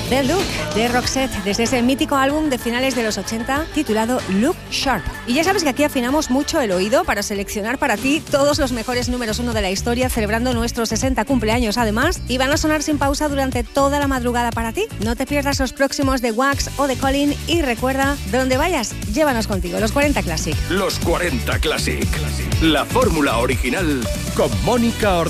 The Look de Roxette, desde ese mítico álbum de finales de los 80 titulado Look Sharp. Y ya sabes que aquí afinamos mucho el oído para seleccionar para ti todos los mejores números 1 de la historia, celebrando nuestros 60 cumpleaños además, y van a sonar sin pausa durante toda la madrugada para ti. No te pierdas los próximos de Wax o de Colin y recuerda, donde vayas, llévanos contigo, los 40 Classic. Los 40 Classic. La fórmula original con Mónica Ortega.